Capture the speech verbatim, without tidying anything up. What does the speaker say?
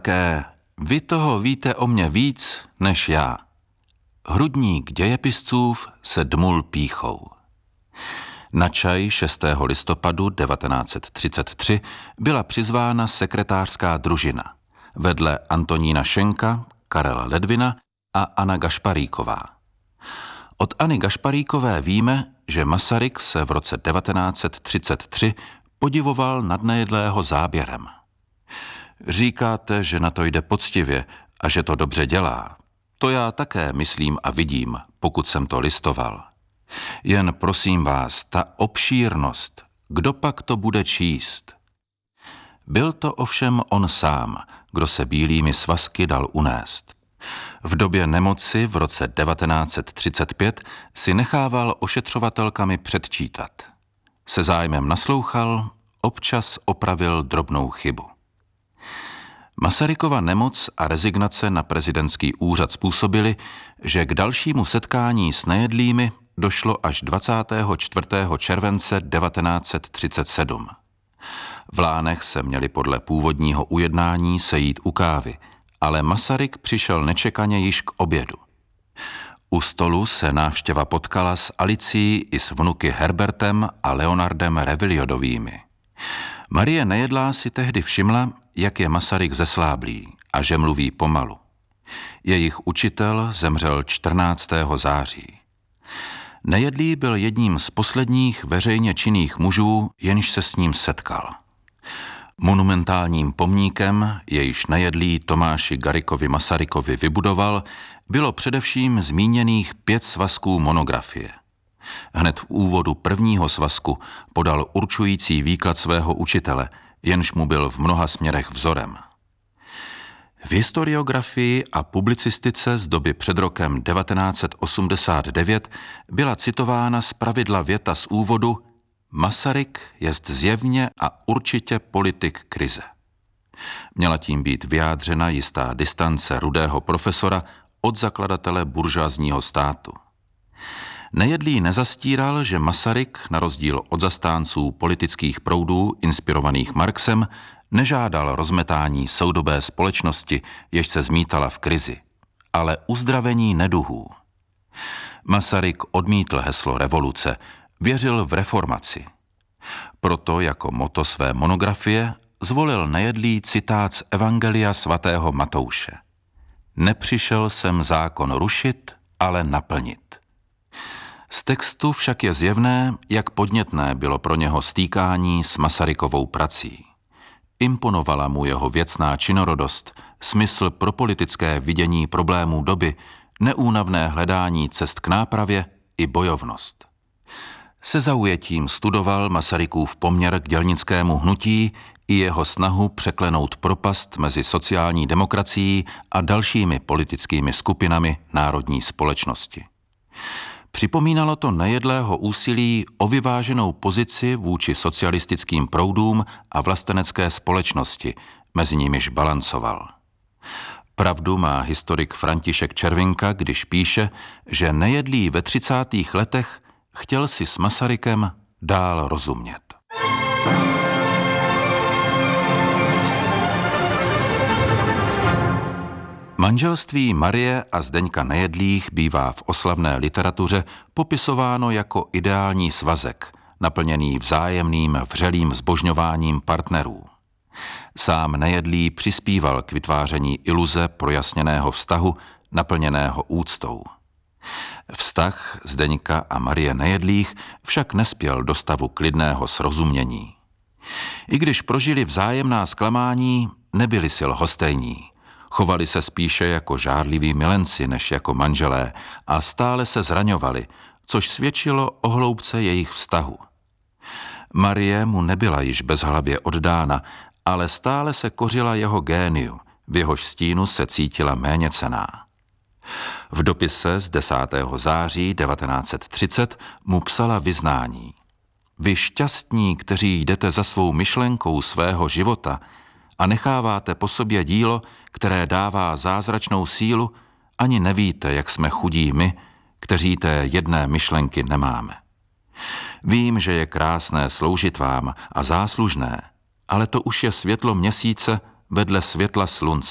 také vy toho víte o mně víc než já. Hrudník dějepiscův se dmul pýchou. Na čaj šestého listopadu devatenáct set třicet tři byla přizvána sekretářská družina vedle Antonína Šenka, Karela Ledvina a Anna Gašparíková. Od Anny Gašparíkové víme, že Masaryk se v roce devatenáct set třicet tři podivoval nad Nejedlého záběrem. Říkáte, že na to jde poctivě a že to dobře dělá. To já také myslím a vidím, pokud jsem to listoval. Jen prosím vás, ta obšírnost, kdo pak to bude číst? Byl to ovšem on sám, kdo se bílými svazky dal unést. V době nemoci v roce devatenáct set třicet pět si nechával ošetřovatelkami předčítat. Se zájmem naslouchal, občas opravil drobnou chybu. Masarykova nemoc a rezignace na prezidentský úřad způsobily, že k dalšímu setkání s Nejedlými došlo až dvacátého čtvrtého července devatenáct set třicet sedm. V Lánech se měli podle původního ujednání sejít u kávy, ale Masaryk přišel nečekaně již k obědu. U stolu se návštěva potkala s Alicí i s vnuky Herbertem a Leonardem Reviliodovými. Marie Nejedlá si tehdy všimla, jak je Masaryk zesláblý a že mluví pomalu. Jejich učitel zemřel čtrnáctého září. Nejedlý byl jedním z posledních veřejně činných mužů, jenž se s ním setkal. Monumentálním pomníkem, jejž Nejedlý Tomáši Garrigueovi Masarykovi vybudoval, bylo především zmíněných pět svazků monografie. Hned v úvodu prvního svazku podal určující výklad svého učitele, jenž mu byl v mnoha směrech vzorem. V historiografii a publicistice z doby před rokem devatenáct set osmdesát devět byla citována zpravidla věta z úvodu Masaryk jest zjevně a určitě politik krize. Měla tím být vyjádřena jistá distance rudého profesora od zakladatele buržoazního státu. Nejedlý nezastíral, že Masaryk, na rozdíl od zastánců politických proudů inspirovaných Marxem, nežádal rozmetání soudobé společnosti, jež se zmítala v krizi, ale uzdravení neduhů. Masaryk odmítl heslo revoluce, věřil v reformaci. Proto jako motto své monografie zvolil Nejedlý citát z Evangelia svatého Matouše. Nepřišel jsem zákon rušit, ale naplnit. Z textu však je zjevné, jak podnětné bylo pro něho stýkání s Masarykovou prací. Imponovala mu jeho věcná činorodost, smysl pro politické vidění problémů doby, neúnavné hledání cest k nápravě i bojovnost. Se zaujetím studoval Masarykův poměr k dělnickému hnutí i jeho snahu překlenout propast mezi sociální demokracií a dalšími politickými skupinami národní společnosti. Připomínalo to Nejedlého úsilí o vyváženou pozici vůči socialistickým proudům a vlastenecké společnosti, mezi nimiž balancoval. Pravdu má historik František Červinka, když píše, že Nejedlý ve třicátých letech chtěl si s Masarykem dál rozumět. Manželství Marie a Zdeňka Nejedlých bývá v oslavné literatuře popisováno jako ideální svazek, naplněný vzájemným vřelým zbožňováním partnerů. Sám Nejedlý přispíval k vytváření iluze projasněného vztahu, naplněného úctou. Vztah Zdeňka a Marie Nejedlých však nespěl do stavu klidného srozumění. I když prožili vzájemná zklamání, nebyli si lhostejní. Chovali se spíše jako žárliví milenci než jako manželé a stále se zraňovali, což svědčilo o hloubce jejich vztahu. Marie mu nebyla již bezhlavě oddána, ale stále se kořila jeho géniu, v jehož stínu se cítila méněcenná. V dopise z desátého září devatenáct set třicet mu psala vyznání. Vy šťastní, kteří jdete za svou myšlenkou svého života a necháváte po sobě dílo, které dává zázračnou sílu, ani nevíte, jak jsme chudí my, kteří té jedné myšlenky nemáme. Vím, že je krásné sloužit vám a záslužné, ale to už je světlo měsíce vedle světla slunce.